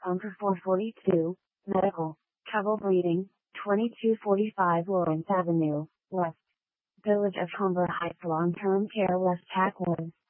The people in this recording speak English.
Bunker 442, Medical, Trouble Breathing, 2245 Lawrence Avenue, West. Village of Humber Heights Long-Term Care West Packwoods.